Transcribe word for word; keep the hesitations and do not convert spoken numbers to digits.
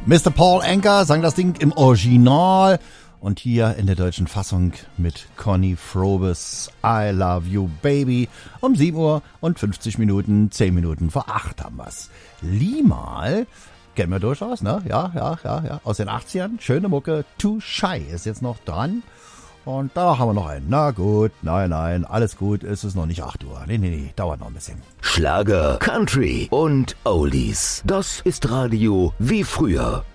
Mister Paul Anka sang das Ding im Original und hier in der deutschen Fassung mit Conny Frobes I Love You Baby um sieben Uhr und fünfzig Minuten, zehn Minuten vor acht haben wir's. Limal, kennen wir durchaus, ne? Ja, ja, ja, ja, aus den achtzigern, schöne Mucke, Too Shy ist jetzt noch dran. Und da haben wir noch einen. Na gut, nein, nein, alles gut, es ist noch nicht acht Uhr. Nee, nee, nee, dauert noch ein bisschen. Schlager, Country und Oldies. Das ist Radio wie früher.